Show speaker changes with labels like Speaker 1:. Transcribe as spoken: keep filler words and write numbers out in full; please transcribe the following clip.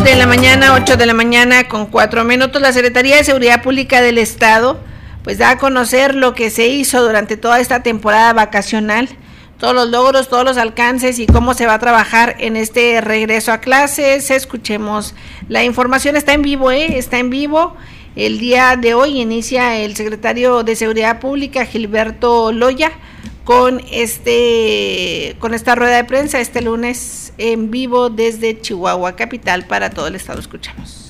Speaker 1: de la mañana, ocho de la mañana con cuatro minutos, la Secretaría de Seguridad Pública del Estado pues da a conocer lo que se hizo durante toda esta temporada vacacional, todos los logros, todos los alcances y cómo se va a trabajar en este regreso a clases. Escuchemos, la información está en vivo, ¿eh? está en vivo. El día de hoy inicia el secretario de Seguridad Pública, Gilberto Loya, con este con esta rueda de prensa este lunes en vivo desde Chihuahua capital para todo el estado. Escuchamos.